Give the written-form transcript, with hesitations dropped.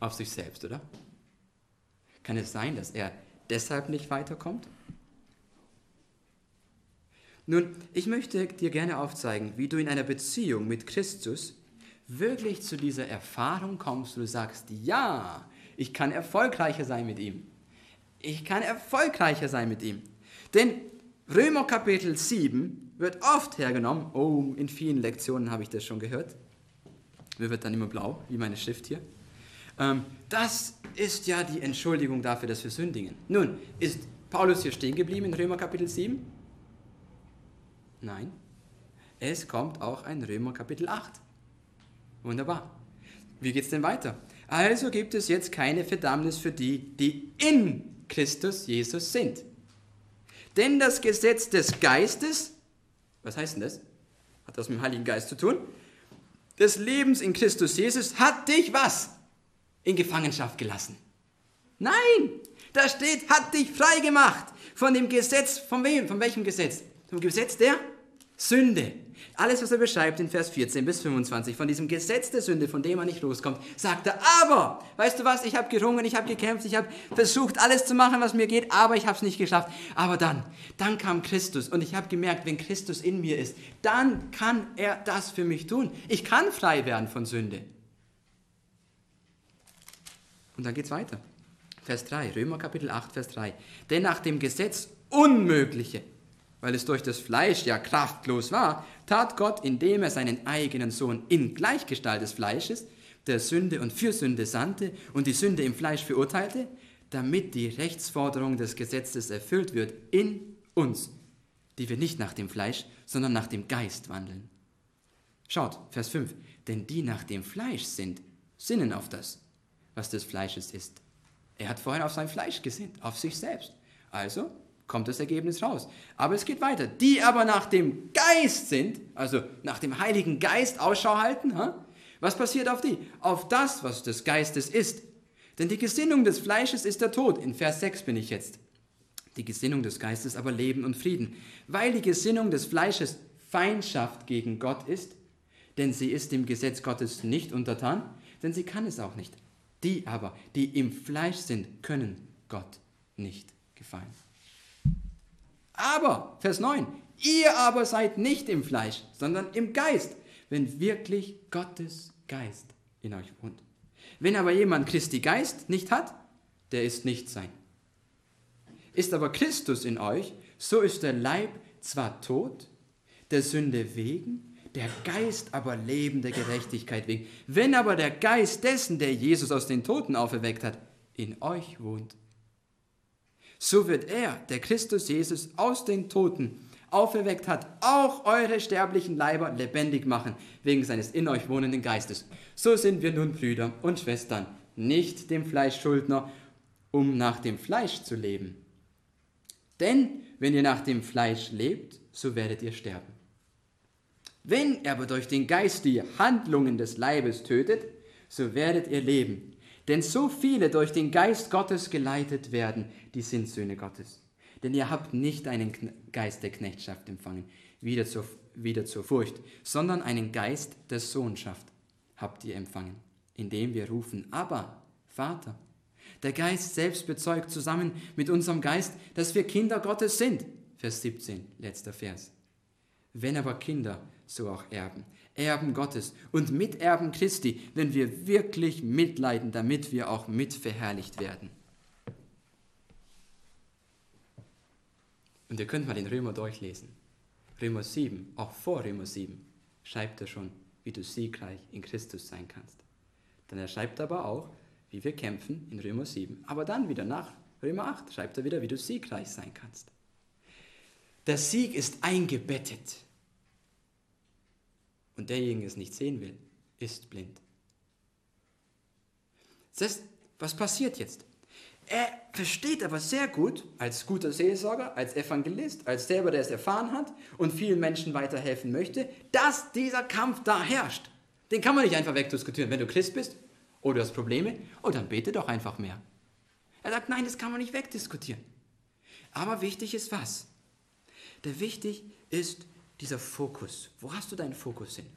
auf sich selbst, oder? Kann es sein, dass er deshalb nicht weiterkommt? Nun, ich möchte dir gerne aufzeigen, wie du in einer Beziehung mit Christus wirklich zu dieser Erfahrung kommst, wo du sagst, ja, ich kann erfolgreicher sein mit ihm. Ich kann erfolgreicher sein mit ihm. Denn Römer Kapitel 7 wird oft hergenommen, oh, in vielen Lektionen habe ich das schon gehört, mir wird dann immer blau, wie meine Schrift hier. Das ist ja die Entschuldigung dafür, dass wir sündigen. Nun, ist Paulus hier stehen geblieben in Römer Kapitel 7? Nein, es kommt auch ein Römer Kapitel 8. Wunderbar. Wie geht es denn weiter? Also gibt es jetzt keine Verdammnis für die, die in Christus Jesus sind. Denn das Gesetz des Geistes, was heißt denn das? Hat das mit dem Heiligen Geist zu tun? Des Lebens in Christus Jesus hat dich was? In Gefangenschaft gelassen. Nein, da steht, hat dich frei gemacht von dem Gesetz, von wem? Von welchem Gesetz? Vom Gesetz der Sünde. Alles, was er beschreibt in Vers 14 bis 25, von diesem Gesetz der Sünde, von dem er nicht loskommt, sagt er, aber, weißt du was, ich habe gerungen, ich habe gekämpft, ich habe versucht, alles zu machen, was mir geht, aber ich habe es nicht geschafft. Aber dann kam Christus und ich habe gemerkt, wenn Christus in mir ist, dann kann er das für mich tun. Ich kann frei werden von Sünde. Und dann geht es weiter. Vers 3, Römer Kapitel 8, Vers 3. Denn nach dem Gesetz Unmögliche, weil es durch das Fleisch ja kraftlos war, tat Gott, indem er seinen eigenen Sohn in Gleichgestalt des Fleisches der Sünde und für Sünde sandte und die Sünde im Fleisch verurteilte, damit die Rechtsforderung des Gesetzes erfüllt wird in uns, die wir nicht nach dem Fleisch, sondern nach dem Geist wandeln. Schaut, Vers 5. Denn die nach dem Fleisch sind, sinnen auf das, was des Fleisches ist. Er hat vorhin auf sein Fleisch gesinnt, auf sich selbst. Also kommt das Ergebnis raus. Aber es geht weiter. Die aber nach dem Geist sind, also nach dem Heiligen Geist Ausschau halten, was passiert auf die? Auf das, was des Geistes ist. Denn die Gesinnung des Fleisches ist der Tod. In Vers 6 bin ich jetzt. Die Gesinnung des Geistes aber Leben und Frieden. Weil die Gesinnung des Fleisches Feindschaft gegen Gott ist, denn sie ist dem Gesetz Gottes nicht untertan, denn sie kann es auch nicht. Die aber, die im Fleisch sind, können Gott nicht gefallen. Aber, Vers 9, ihr aber seid nicht im Fleisch, sondern im Geist, wenn wirklich Gottes Geist in euch wohnt. Wenn aber jemand Christi Geist nicht hat, der ist nicht sein. Ist aber Christus in euch, so ist der Leib zwar tot, der Sünde wegen, der Geist aber Leben der Gerechtigkeit wegen. Wenn aber der Geist dessen, der Jesus aus den Toten auferweckt hat, in euch wohnt, so wird er, der Christus Jesus aus den Toten auferweckt hat, auch eure sterblichen Leiber lebendig machen, wegen seines in euch wohnenden Geistes. So sind wir nun Brüder und Schwestern, nicht dem Fleisch Schuldner, um nach dem Fleisch zu leben. Denn wenn ihr nach dem Fleisch lebt, so werdet ihr sterben. Wenn ihr aber durch den Geist die Handlungen des Leibes tötet, so werdet ihr leben. Denn so viele durch den Geist Gottes geleitet werden, die sind Söhne Gottes. Denn ihr habt nicht einen Geist der Knechtschaft empfangen, wieder zur Furcht, sondern einen Geist der Sohnschaft habt ihr empfangen, indem wir rufen, Abba, Vater. Der Geist selbst bezeugt zusammen mit unserem Geist, dass wir Kinder Gottes sind. Vers 17, letzter Vers. Wenn aber Kinder, so auch Erben, Erben Gottes und Miterben Christi, wenn wir wirklich mitleiden, damit wir auch mitverherrlicht werden. Und ihr könnt mal den Römer durchlesen. Römer 7, auch vor Römer 7, schreibt er schon, wie du siegreich in Christus sein kannst. Dann er schreibt aber auch, wie wir kämpfen in Römer 7. Aber dann wieder nach Römer 8 schreibt er wieder, wie du siegreich sein kannst. Der Sieg ist eingebettet. Und derjenige, der es nicht sehen will, ist blind. Das heißt, was passiert jetzt? Er versteht aber sehr gut, als guter Seelsorger, als Evangelist, als selber, der es erfahren hat und vielen Menschen weiterhelfen möchte, dass dieser Kampf da herrscht. Den kann man nicht einfach wegdiskutieren. Wenn du Christ bist, oder du hast Probleme, dann bete doch einfach mehr. Er sagt, nein, das kann man nicht wegdiskutieren. Aber wichtig ist was? Wichtig ist dieser Fokus. Wo hast du deinen Fokus hin?